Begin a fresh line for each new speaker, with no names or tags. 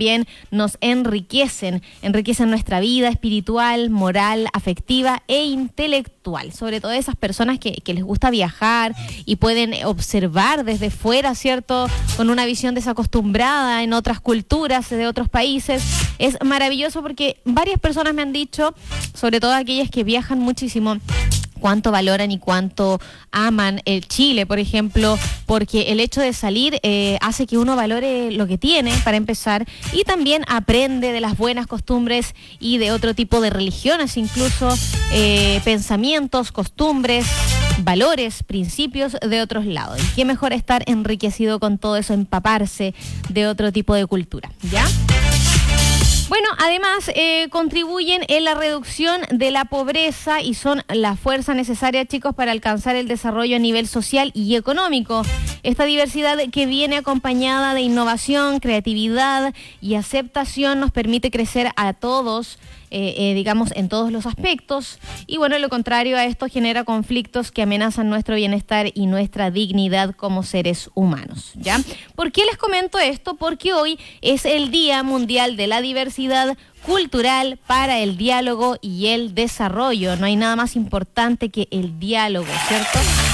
también nos enriquecen nuestra vida espiritual, moral, afectiva e intelectual. Sobre todo esas personas que les gusta viajar y pueden observar desde fuera, ¿cierto? Con una visión desacostumbrada en otras culturas de otros países. Es maravilloso porque varias personas me han dicho, sobre todo aquellas que viajan muchísimo, cuánto valoran y cuánto aman el Chile, por ejemplo, porque el hecho de salir hace que uno valore lo que tiene, para empezar, y también aprende de las buenas costumbres y de otro tipo de religiones, incluso pensamientos, costumbres, valores, principios de otros lados. Y qué mejor estar enriquecido con todo eso, empaparse de otro tipo de cultura, ¿ya? Bueno, además contribuyen en la reducción de la pobreza y son la fuerza necesaria, chicos, para alcanzar el desarrollo a nivel social y económico. Esta diversidad que viene acompañada de innovación, creatividad y aceptación nos permite crecer a todos, digamos, en todos los aspectos. Y bueno, lo contrario a esto genera conflictos que amenazan nuestro bienestar y nuestra dignidad como seres humanos, ¿ya? ¿Por qué les comento esto? Porque hoy es el Día Mundial de la Diversidad Cultural para el Diálogo y el Desarrollo. No hay nada más importante que el diálogo, ¿cierto?